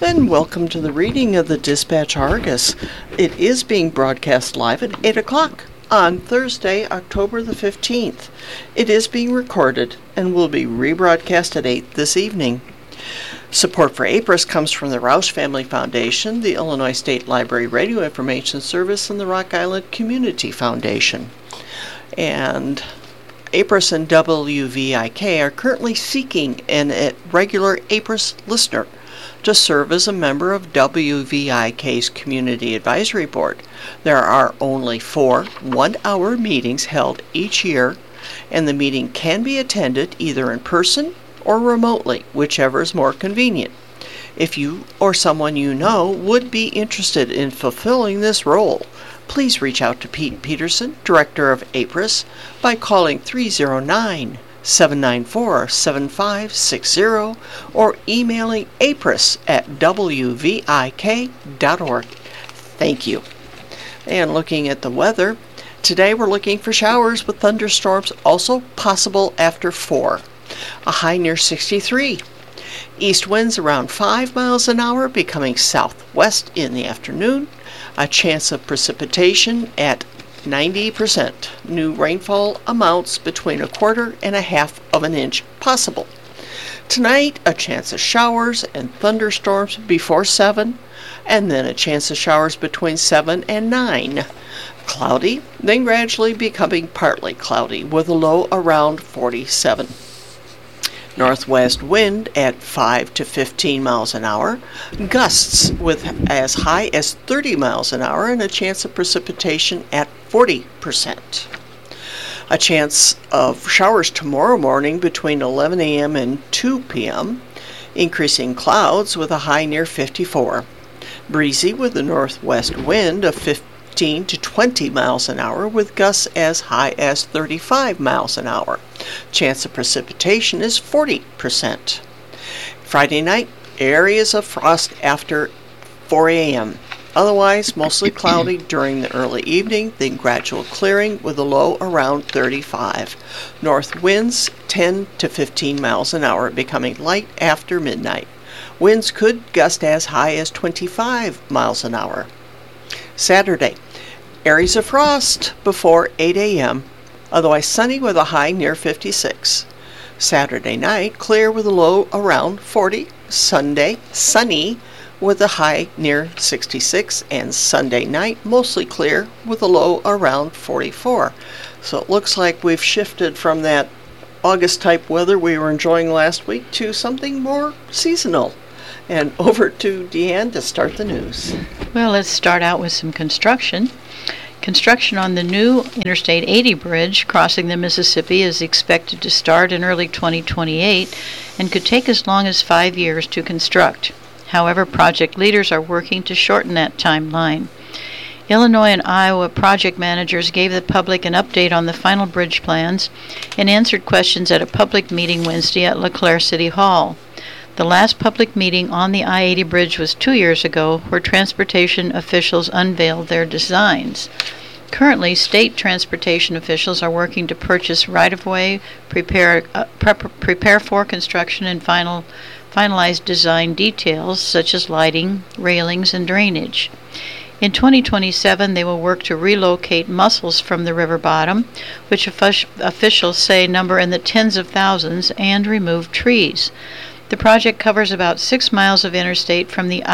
And welcome to the reading of the Dispatch Argus. It is being broadcast live at 8 o'clock on Thursday, October the 15th. It is being recorded and will be rebroadcast at 8 this evening. Support for APRIS comes from the Roush Family Foundation, the Illinois State Library Radio Information Service, and the Rock Island Community Foundation. And APRIS and WVIK are currently seeking a regular APRIS listener to serve as a member of WVIK's Community Advisory Board. There are only 4 one-hour meetings held each year, and the meeting can be attended either in person or remotely, whichever is more convenient. If you or someone you know would be interested in fulfilling this role, please reach out to Pete Peterson, Director of APRIS, by calling 309-794-7560 or emailing apris@wvik.org. Thank you. And looking at the weather, today we're looking for showers with thunderstorms also possible after 4. A high near 63. East winds around 5 miles an hour, becoming southwest in the afternoon. A chance of precipitation at 90%. New rainfall amounts between 1/4 and 1/2 of an inch possible. Tonight, a chance of showers and thunderstorms before 7, and then a chance of showers between 7 and 9. Cloudy, then gradually becoming partly cloudy with a low around 47. Northwest wind at 5 to 15 miles an hour, gusts with as high as 30 miles an hour, and a chance of precipitation at 40%. A chance of showers tomorrow morning between 11 a.m. and 2 p.m., increasing clouds with a high near 54. Breezy with a northwest wind of 15 to 20 miles an hour with gusts as high as 35 miles an hour. Chance of precipitation is 40%. Friday night, areas of frost after 4 a.m. Otherwise, mostly cloudy during the early evening, then gradual clearing with a low around 35. North winds 10 to 15 miles an hour, becoming light after midnight. Winds could gust as high as 25 miles an hour. Saturday, areas of frost before 8 a.m., otherwise sunny with a high near 56. Saturday night, clear with a low around 40. Sunday, sunny with a high near 66. And Sunday night, mostly clear with a low around 44. So it looks like we've shifted from that August-type weather we were enjoying last week to something more seasonal. And over to Deanne to start the news. Well, let's start out with some construction. Construction on the new Interstate 80 bridge crossing the Mississippi is expected to start in early 2028 and could take as long as 5 years to construct. However, project leaders are working to shorten that timeline. Illinois and Iowa project managers gave the public an update on the final bridge plans and answered questions at a public meeting Wednesday at LeClaire City Hall. The last public meeting on the I-80 bridge was 2 years ago, where transportation officials unveiled their designs. Currently, state transportation officials are working to purchase right-of-way, prepare for construction, and finalize design details such as lighting, railings, and drainage. In 2027, they will work to relocate mussels from the river bottom, which officials say number in the tens of thousands, and remove trees. The project covers about 6 miles of interstate from the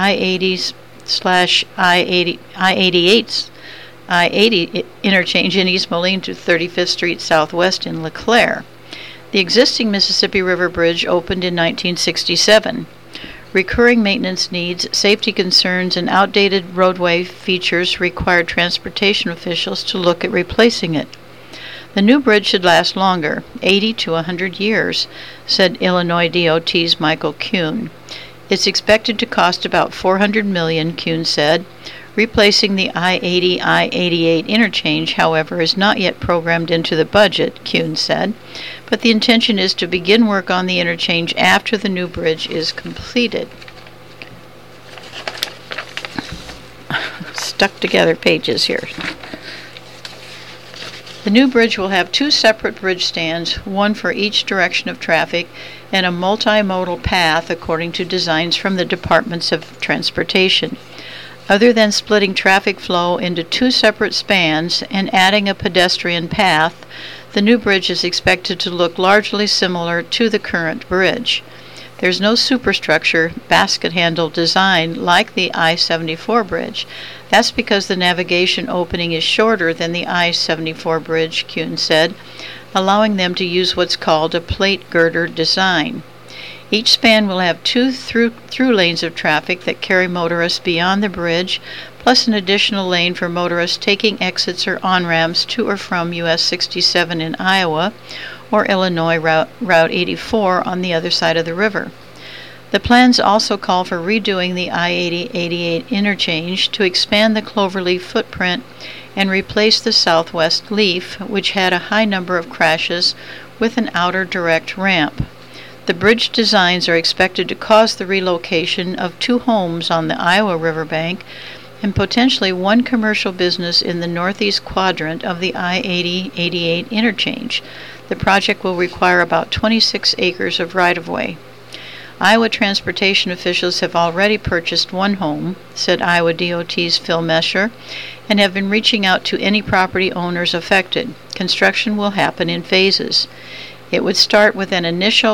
I-80 interchange in East Moline to 35th Street Southwest in LeClaire. The existing Mississippi River Bridge opened in 1967. Recurring maintenance needs, safety concerns, and outdated roadway features required transportation officials to look at replacing it. The new bridge should last longer, 80 to 100 years, said Illinois DOT's Michael Kuhn. It's expected to cost about $400 million, Kuhn said. Replacing the I-80-I-88 interchange, however, is not yet programmed into the budget, Kuhn said, but the intention is to begin work on the interchange after the new bridge is completed. Stuck together pages here. The new bridge will have 2 separate bridge stands, one for each direction of traffic, and a multimodal path according to designs from the Departments of Transportation. Other than splitting traffic flow into 2 separate spans and adding a pedestrian path, the new bridge is expected to look largely similar to the current bridge. There's no superstructure basket handle design like the I-74 bridge. That's because the navigation opening is shorter than the I-74 bridge, Kuhn said, allowing them to use what's called a plate girder design. Each span will have 2 through lanes of traffic that carry motorists beyond the bridge, plus an additional lane for motorists taking exits or on-ramps to or from US 67 in Iowa, or Illinois Route 84 on the other side of the river. The plans also call for redoing the I-80-88 interchange to expand the Cloverleaf footprint and replace the Southwest Leaf, which had a high number of crashes, with an outer direct ramp. The bridge designs are expected to cause the relocation of 2 homes on the Iowa riverbank and potentially 1 commercial business in the northeast quadrant of the I-80-88 interchange. The project will require about 26 acres of right-of-way. Iowa transportation officials have already purchased 1 home, said Iowa DOT's Phil Mesher, and have been reaching out to any property owners affected. Construction will happen in phases. It would start with an initial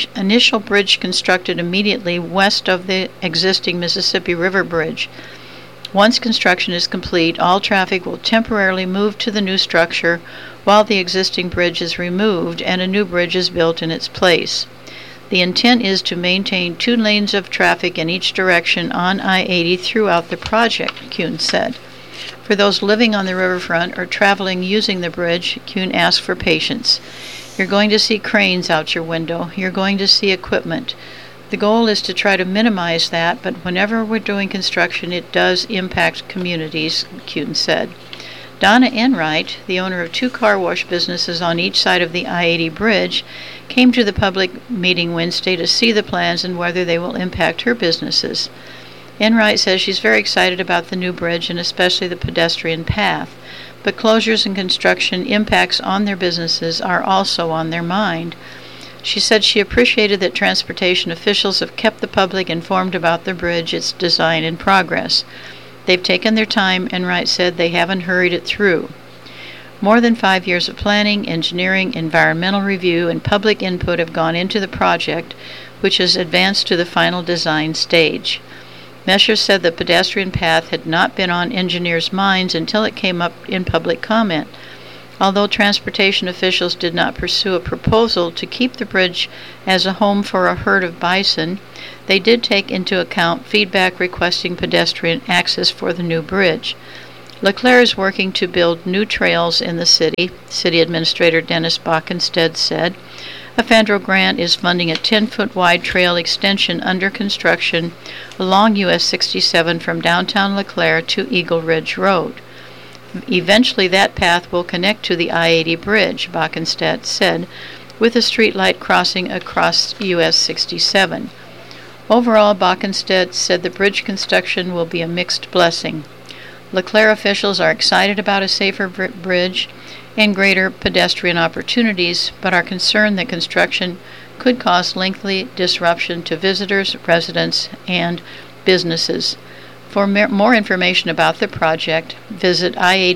bridge constructed immediately west of the existing Mississippi River Bridge. Once construction is complete, all traffic will temporarily move to the new structure while the existing bridge is removed and a new bridge is built in its place. The intent is to maintain 2 lanes of traffic in each direction on I-80 throughout the project, Kuhn said. For those living on the riverfront or traveling using the bridge, Kuhn asked for patience. You're going to see cranes out your window. You're going to see equipment. The goal is to try to minimize that, but whenever we're doing construction, it does impact communities, Kuhn said. Donna Enright, the owner of 2 car wash businesses on each side of the I-80 bridge, came to the public meeting Wednesday to see the plans and whether they will impact her businesses. Enright says she's very excited about the new bridge and especially the pedestrian path, but closures and construction impacts on their businesses are also on their mind. She said she appreciated that transportation officials have kept the public informed about the bridge, its design, and progress. They've taken their time, Enright said. They haven't hurried it through. More than 5 years of planning, engineering, environmental review, and public input have gone into the project, which has advanced to the final design stage. Mesher said the pedestrian path had not been on engineers' minds until it came up in public comment. Although transportation officials did not pursue a proposal to keep the bridge as a home for a herd of bison, they did take into account feedback requesting pedestrian access for the new bridge. LeClaire is working to build new trails in the city, City Administrator Dennis Bockenstead said. A federal grant is funding a 10-foot wide trail extension under construction along US 67 from downtown LeClaire to Eagle Ridge Road. Eventually that path will connect to the I-80 bridge, Bockenstead said, with a streetlight crossing across US 67. Overall, Bockenstead said the bridge construction will be a mixed blessing. LeClaire officials are excited about a safer bridge and greater pedestrian opportunities, but are concerned that construction could cause lengthy disruption to visitors, residents, and businesses. For more information about the project, visit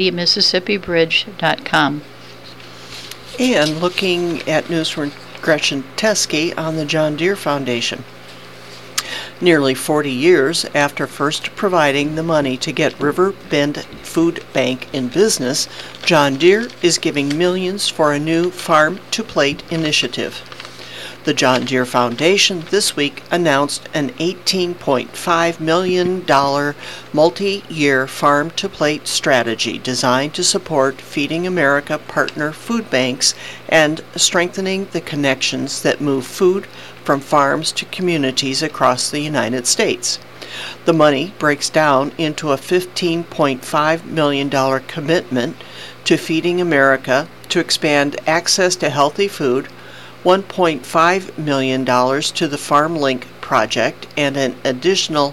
i80mississippibridge.com. And looking at news from Gretchen Teskey on the John Deere Foundation. Nearly 40 years after first providing the money to get River Bend Food Bank in business, John Deere is giving millions for a new farm-to-plate initiative. The John Deere Foundation this week announced an $18.5 million multi-year farm-to-plate strategy designed to support Feeding America partner food banks and strengthening the connections that move food from farms to communities across the United States. The money breaks down into a $15.5 million commitment to Feeding America to expand access to healthy food, $1.5 million to the FarmLink project, and an additional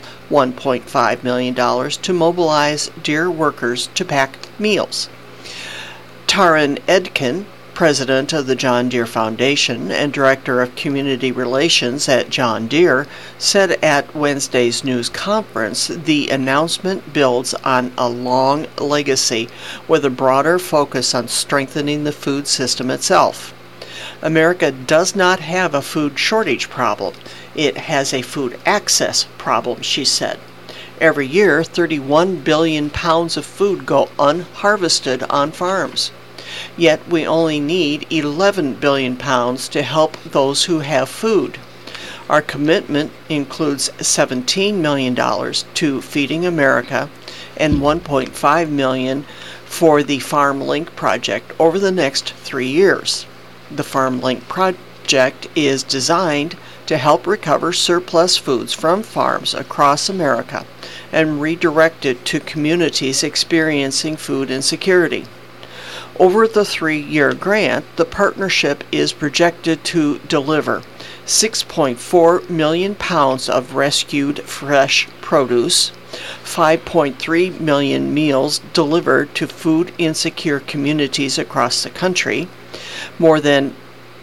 $1.5 million to mobilize Deere workers to pack meals. Taryn Edkin, president of the John Deere Foundation and director of community relations at John Deere, said at Wednesday's news conference the announcement builds on a long legacy with a broader focus on strengthening the food system itself. America does not have a food shortage problem. It has a food access problem, she said. Every year, 31 billion pounds of food go unharvested on farms. Yet we only need 11 billion pounds to help those who have food. Our commitment includes $17 million to Feeding America and $1.5 million for the FarmLink project over the next 3 years. The FarmLink project is designed to help recover surplus foods from farms across America and redirect it to communities experiencing food insecurity. Over the 3-year grant, the partnership is projected to deliver 6.4 million pounds of rescued fresh produce, 5.3 million meals delivered to food insecure communities across the country, more than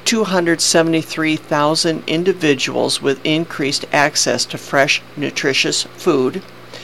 273,000 individuals with increased access to fresh, nutritious food,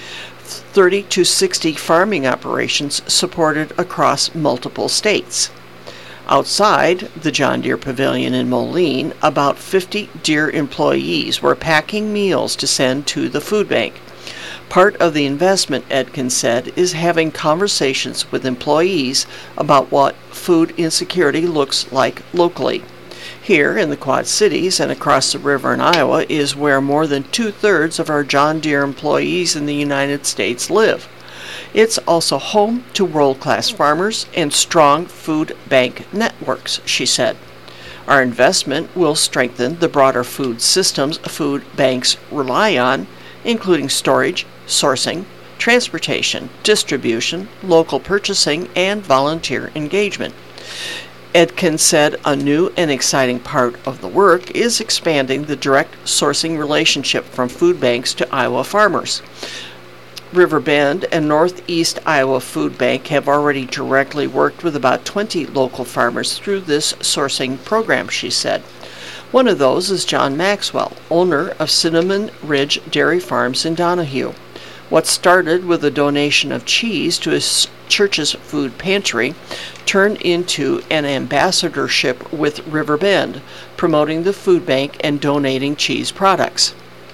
30 to 60 farming operations supported across multiple states. Outside the John Deere Pavilion in Moline, about 50 Deere employees were packing meals to send to the food bank. Part of the investment, Edkin said, is having conversations with employees about what food insecurity looks like locally. Here in the Quad Cities and across the river in Iowa is where more than 2/3 of our John Deere employees in the United States live. It's also home to world-class farmers and strong food bank networks, she said. Our investment will strengthen the broader food systems food banks rely on, including storage, sourcing, transportation, distribution, local purchasing, and volunteer engagement. Edkin said a new and exciting part of the work is expanding the direct sourcing relationship from food banks to Iowa farmers. Riverbend and Northeast Iowa Food Bank have already directly worked with about 20 local farmers through this sourcing program, she said. One of those is John Maxwell, owner of Cinnamon Ridge Dairy Farms in Donahue. What started with a donation of cheese to his church's food pantry turned into an ambassadorship with Riverbend, promoting the food bank and donating cheese products.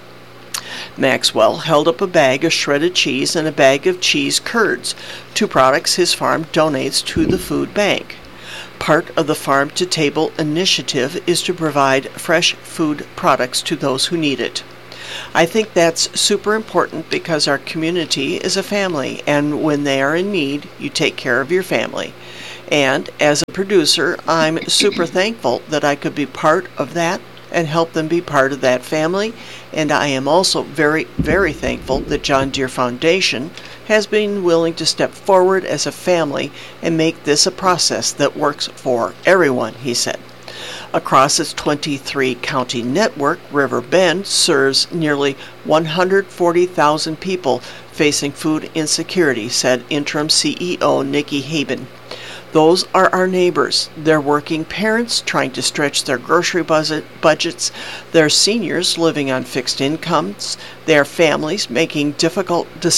Maxwell held up a bag of shredded cheese and a bag of cheese curds, 2 products his farm donates to the food bank. Part of the Farm to Table initiative is to provide fresh food products to those who need it. I think that's super important because our community is a family, and when they are in need, you take care of your family. And as a producer, I'm super thankful that I could be part of that and help them be part of that family. And I am also very, very thankful that John Deere Foundation has been willing to step forward as a family and make this a process that works for everyone, he said. Across its 23-county network, Riverbend serves nearly 140,000 people facing food insecurity, said interim CEO Nikki Haben. Those are our neighbors. They're working parents trying to stretch their grocery budgets. They're seniors living on fixed incomes. They're families making difficult decisions